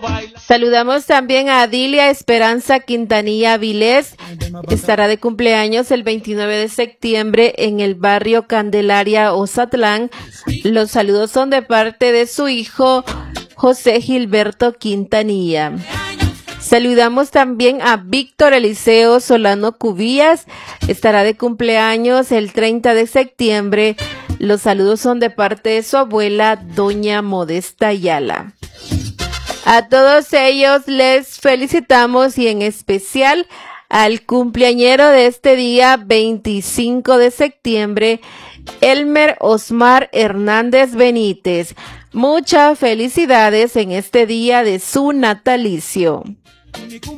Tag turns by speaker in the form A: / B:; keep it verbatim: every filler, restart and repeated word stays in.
A: Saludamos también a Adilia Esperanza Quintanilla Vilés. Estará de cumpleaños el veintinueve de septiembre en el barrio Candelaria, Ozatlán. Los saludos son de parte de su hijo José Gilberto Quintanilla. Saludamos también a Víctor Eliseo Solano Cubillas. Estará de cumpleaños el treinta de septiembre. Los saludos son de parte de su abuela, doña Modesta Ayala. A todos ellos les felicitamos y en especial al cumpleañero de este día, veinticinco de septiembre, Elmer Osmar Hernández Benítez. Muchas felicidades en este día de su natalicio.